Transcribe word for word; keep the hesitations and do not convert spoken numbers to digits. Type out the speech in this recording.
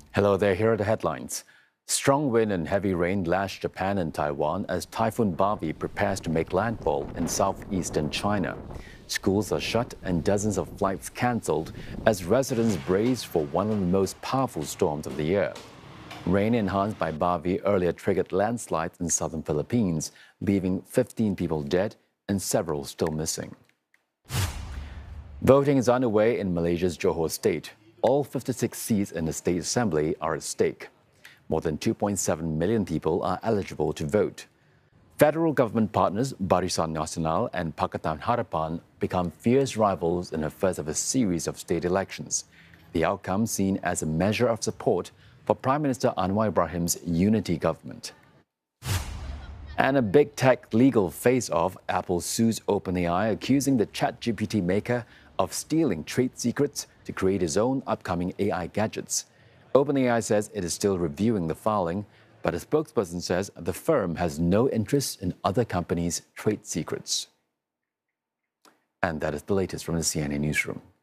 Hello there, here are the headlines. Strong wind and heavy rain lashed Japan and Taiwan as Typhoon Bavi prepares to make landfall in southeastern China. Schools are shut and dozens of flights cancelled as residents brace for one of the most powerful storms of the year. Rain enhanced by Bavi earlier triggered landslides in southern Philippines, leaving fifteen people dead and several still missing. Voting is underway in Malaysia's Johor state. All fifty-six seats in the state assembly are at stake. More than two point seven million people are eligible to vote. Federal government partners Barisan Nasional and Pakatan Harapan become fierce rivals in the first of a series of state elections. The outcome seen as a measure of support for Prime Minister Anwar Ibrahim's unity government. And a big tech legal face-off, Apple sues OpenAI, accusing the ChatGPT maker of stealing trade secrets to create its own upcoming A I gadgets. OpenAI says it is still reviewing the filing, but a spokesperson says the firm has no interest in other companies' trade secrets. And that is the latest from the C N A newsroom.